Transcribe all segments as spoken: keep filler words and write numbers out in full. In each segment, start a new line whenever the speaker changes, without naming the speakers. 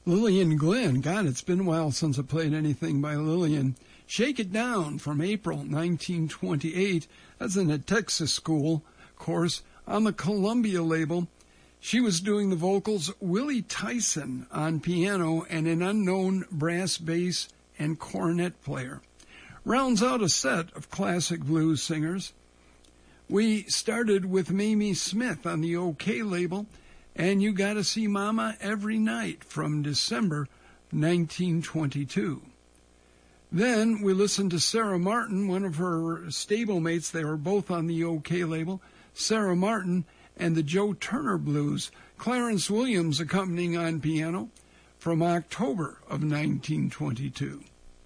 Lillian Glenn, God, it's been a while since I played anything by Lillian. Shake It Down from April nineteen twenty-eight. That's in a Texas school course on the Columbia label. She was doing the vocals. Willie Tyson on piano and an unknown brass bass and cornet player. Rounds out a set of classic blues singers. We started with Mamie Smith on the OK label, and You Gotta See Mama Every Night from December nineteen twenty-two. Then we listened to Sarah Martin, one of her stablemates. They were both on the OK label. Sarah Martin and the Joe Turner Blues. Clarence Williams accompanying on piano from October of nineteen twenty-two.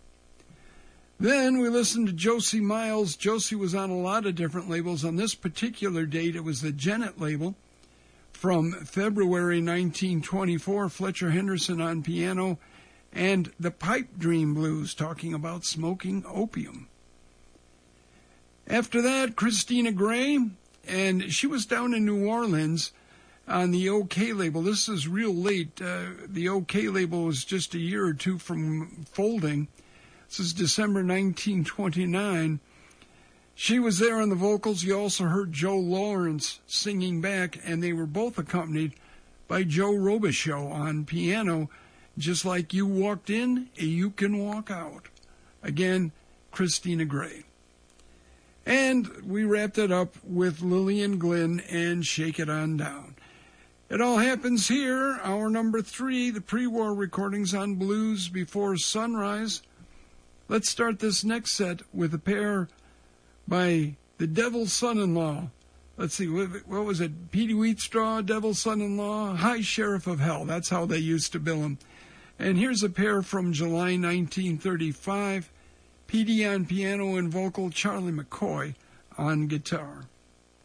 Then we listened to Josie Miles. Josie was on a lot of different labels. On this particular date, it was the Gennett label. From February nineteen twenty-four, Fletcher Henderson on piano, and the Pipe Dream Blues, talking about smoking opium. After that, Christina Gray, and she was down in New Orleans on the OK label. This is real late. Uh, the OK label was just a year or two from folding. This is December nineteen twenty-nine. She was there on the vocals. You also heard Joe Lawrence singing back, and they were both accompanied by Joe Robichaux on piano. Just like you walked in, you can walk out. Again, Christina Gray. And we wrapped it up with Lillian Glenn and Shake It On Down. It all happens here, hour number three, the pre-war recordings on Blues Before Sunrise. Let's start this next set with a pair by the Devil's Son-in-Law. Let's see, what was it? Petey Wheatstraw, Devil's Son-in-Law, High Sheriff of Hell. That's how they used to bill him. And here's a pair from July nineteen thirty-five. Petey on piano and vocal, Charlie McCoy on guitar.